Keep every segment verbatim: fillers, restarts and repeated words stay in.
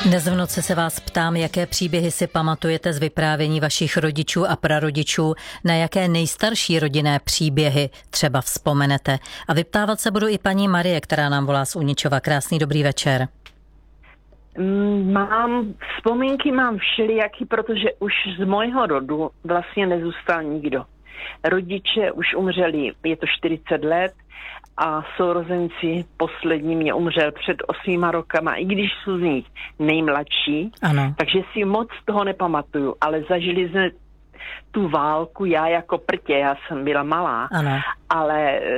Dnes v noci se vás ptám, jaké příběhy si pamatujete z vyprávění vašich rodičů a prarodičů, na jaké nejstarší rodinné příběhy třeba vzpomenete. A vyptávat se budu i paní Marie, která nám volá z Uničova. Krásný dobrý večer. Mám, vzpomínky mám všelijaký, protože už z mojho rodu vlastně nezůstal nikdo. Rodiče už umřeli, je to čtyřicet let, a sourozenci poslední mě umřel před osmýma rokama, i když jsou z nich nejmladší, ano. Takže si moc toho nepamatuju, ale zažili jsme tu válku, já jako prtě, já jsem byla malá, ano. ale e,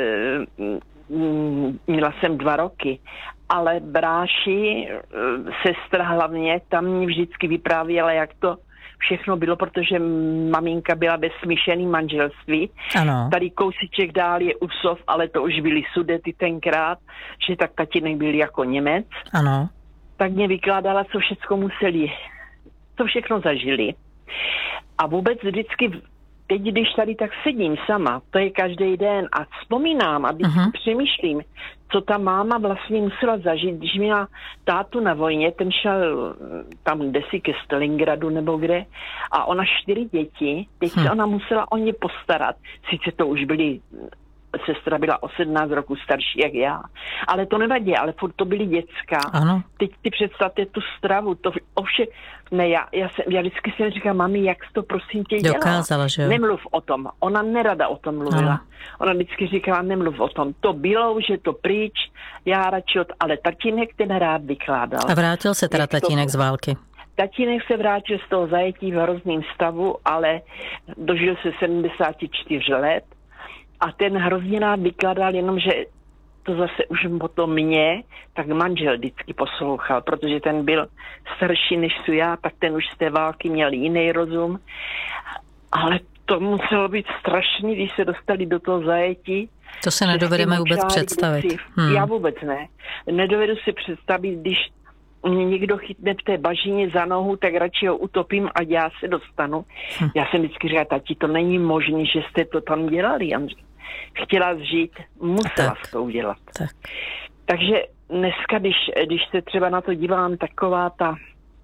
měla jsem dva roky, ale bráši, e, sestra hlavně, tam mě vždycky vyprávěla, jak to všechno bylo, protože maminka byla ve smíšeném manželství. Ano. Tady kousíček dál je Usov, ale to už byly Sudety tenkrát, že tak tatínek byl jako Němec. Ano. Tak mě vykládala, co všechno museli, co všechno zažili. A vůbec vždycky, teď když tady tak sedím sama, to je každý den a vzpomínám a vždycky uh-huh. přemýšlím, co ta máma vlastně musela zažít, když měla tátu na vojně, ten šel tam kdesi ke Stalingradu nebo kde a ona čtyři děti, teď hmm. se ona musela o ně postarat. Sice to už byly, sestra byla o sedmnáct roku starší jak já, ale to nevadí, ale furt to byly děcka. Ano. Teď si představte tu stravu, to ovšem, ne, já, já, jsem, já vždycky jsem říkala, mami, jak jsi to prosím tě dělala? Dokázala, že jo? Nemluv o tom, ona nerada o tom mluvila. Ano. Ona vždycky říkala, nemluv o tom, to bylo, že to pryč, já radši od, ale tatínek ten rád vykládal. A vrátil se teda tatínek to... z války? Tatínek se vrátil z toho zajetí v hrozném stavu, ale dožil se sedmdesát čtyři let. A ten hrozně rád vykládal, jenomže to zase už potom mě, tak manžel vždycky poslouchal, protože ten byl starší než jsou já, tak ten už z té války měl jiný rozum. Ale to muselo být strašný, když se dostali do toho zajetí. To se nedovedeme vůbec představit. Hmm. Já vůbec ne. Nedovedu si představit, když mě někdo chytne v té bažině za nohu, tak radši ho utopím a já se dostanu. Hm. Já jsem vždycky říkala, tati, to není možné, že jste to tam dělali, Andřej. Chtěla žít, musela to udělat. Tak. Takže dneska, když, když se třeba na to dívám, taková ta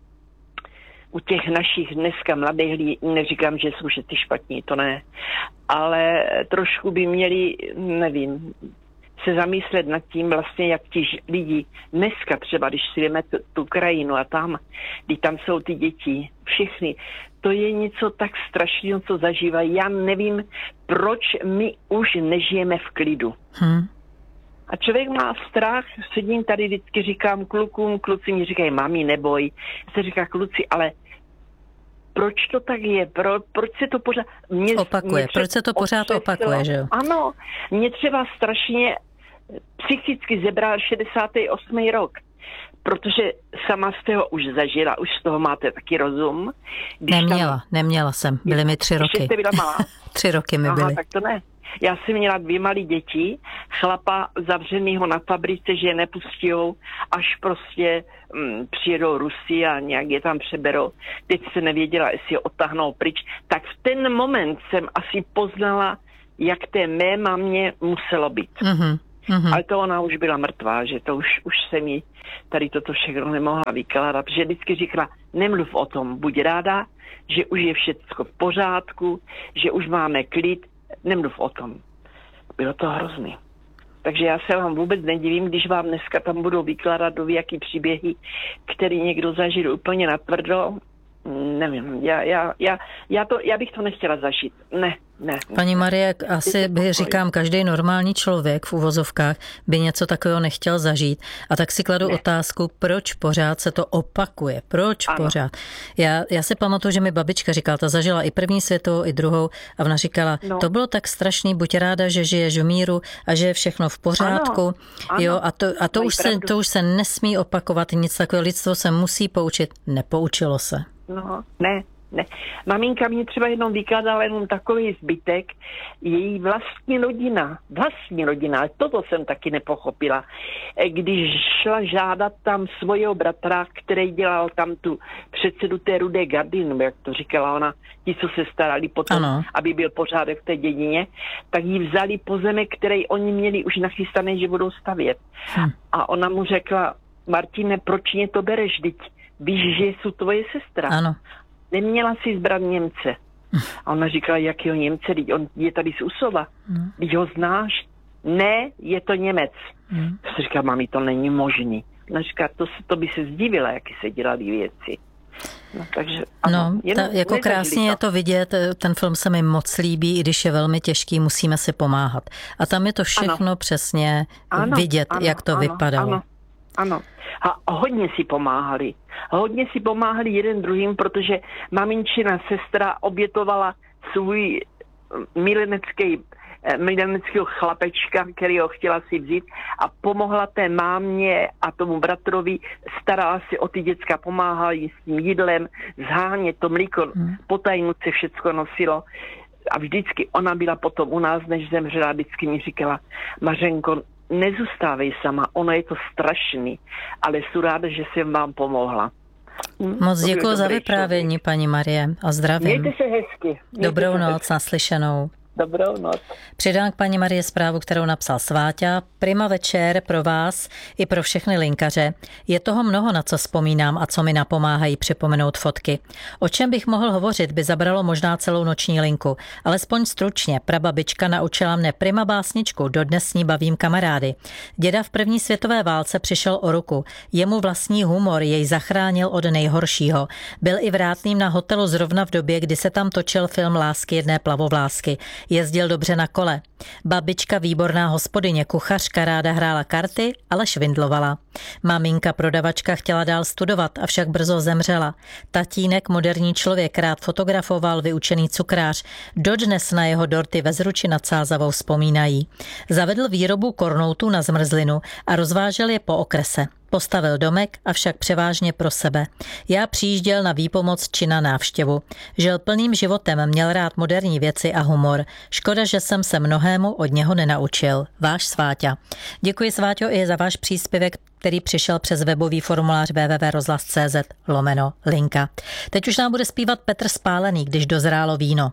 u těch našich dneska mladých lidí, neříkám, že jsou všetci špatní, to ne, ale trošku by měli, nevím, se zamyslet nad tím vlastně, jak ti lidi dneska třeba, když si jdeme tu, tu krajinu a tam, když tam jsou ty děti, všechny, to je něco tak strašného, co zažívají. Já nevím, proč my už nežijeme v klidu. Hmm. A člověk má strach, sedím tady, vždycky říkám klukům, kluci mi říkají, mami, neboj. Já se říká, kluci, ale proč to tak je? Pro, proč se to pořád... Mě, opakuje, mě proč se to pořád otřeslo, opakuje, že jo? Ano, mě třeba strašně psychicky zebral šedesátý osmý rok, protože sama jste ho už zažila, už z toho máte taky rozum. Když neměla, tam... neměla jsem, byly mi tři roky. Jste byla malá? tři roky mi byly. Aha, tak to ne. Já jsem měla dvě malé děti, chlapa zavřenýho na fabrice, že je nepustijou, až prostě hm, přijedou Rusi a nějak je tam přeberou. Teď se nevěděla, jestli je otáhnou pryč. Tak v ten moment jsem asi poznala, jak té mé mamě muselo být. Mm-hmm. Mm-hmm. Ale to ona už byla mrtvá, že to už, už se mi tady toto všechno nemohla vykládat, protože vždycky říkala, nemluv o tom, buď ráda, že už je všechno v pořádku, že už máme klid, nemluv o tom. Bylo to hrozný. Takže já se vám vůbec nedivím, když vám dneska tam budou vykládat do jaký příběhy, který někdo zažil úplně natvrdo. Nevím, já, já, já, já, to, já bych to nechtěla zažít. Ne, ne. Paní Marie, asi by říkám, každý normální člověk v uvozovkách by něco takového nechtěl zažít. A tak si kladu ne. otázku, proč pořád se to opakuje? Proč ano. pořád? Já, já si pamatuju, že mi babička říkala, ta zažila i první světovou, i druhou a ona říkala, no. to bylo tak strašný, buď ráda, že žiješ v míru a že je všechno v pořádku. Ano. Ano. Jo, a to, a to, už se, to už se nesmí opakovat, nic takového, lidstvo se musí poučit. Nepoučilo se. No, ne, ne. Maminka mě třeba jednou vykládala jenom takový zbytek, její vlastní rodina, vlastní rodina, ale toto jsem taky nepochopila. Když šla žádat tam svojho bratra, který dělal tam tu předsedu té Rudé gardy, jak to říkala ona, ti, co se starali potom, ano. aby byl pořádek v té dědině, tak jí vzali pozemek, který oni měli už nachystaný, že budou stavět. Hm. A ona mu řekla, Martine, proč mě to bereš, vždyť víš, že jsou tvoje sestra. Ano. Neměla si zbrat Němce. A ona říkala, jakýho Němce, teď on je tady z Usova, hmm. teď ho znáš. Ne, je to Němec. Hmm. Já si říkala, mami, to není možný. Ona říká, to, to by se zdivila, jaký se dělaly věci. No, takže, ano, no ta, jako krásně to. Je to vidět, ten film se mi moc líbí, i když je velmi těžký, musíme si pomáhat. A tam je to všechno ano. přesně ano, vidět, ano, jak to ano, vypadalo. Ano, ano. A hodně si pomáhali. Hodně si pomáhali jeden druhým, protože maminčina sestra obětovala svůj milenecký mileneckého chlapečka, který ho chtěla si vzít a pomohla té mámě a tomu bratrovi, starala si o ty děcka, pomáhala jí s tím jídlem, zhánět to mlíko, hmm. po tajnu se všecko nosilo a vždycky ona byla potom u nás, než zemřela, vždycky mi říkala, Mařenko, nezůstávej sama, ono je to strašný, ale jsem ráda, že jsem vám pomohla. Moc děkuji za vyprávění, člověk. Paní Marie, a zdravím. Mějte se hezky. Mějte Dobrou se noc, hezky. Naslyšenou. Dobrou noc. Přidám k paní Marie zprávu, kterou napsal Sváťa. Prima večer pro vás i pro všechny linkaře. Je toho mnoho, na co vzpomínám a co mi napomáhají připomenout fotky. O čem bych mohl hovořit, by zabralo možná celou noční linku. Alespoň stručně, prababička naučila mne prima básničku, dodnes s ní bavím kamarády. Děda v první světové válce přišel o ruku. Jemu vlastní humor jej zachránil od nejhoršího. Byl i vrátným na hotelu zrovna v době, kdy se tam točil film Lásky jedné plavovlásky. Jezdil dobře na kole. Babička výborná hospodyně, kuchařka, ráda hrála karty, ale švindlovala. Maminka prodavačka chtěla dál studovat, avšak brzo zemřela. Tatínek, moderní člověk, rád fotografoval, vyučený cukrář. Dodnes na jeho dorty ve Zruči nad Sázavou vzpomínají. Zavedl výrobu kornoutů na zmrzlinu a rozvážel je po okrese. Postavil domek, avšak převážně pro sebe. Já přijížděl na výpomoc či na návštěvu. Žil plným životem, měl rád moderní věci a humor. Škoda, že jsem se mnohému od něho nenaučil. Váš Sváťa. Děkuji, Sváťo, i za váš příspěvek, který přišel přes webový formulář w w w tečka rozhlas tečka c z lomeno linka. Teď už nám bude zpívat Petr Spálený, když dozrálo víno.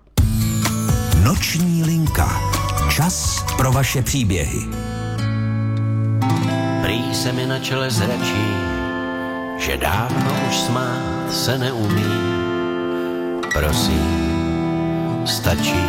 Noční linka. Čas pro vaše příběhy. Prý se mi na čele zračí, že dávno už smát se neumí. Prosím, stačí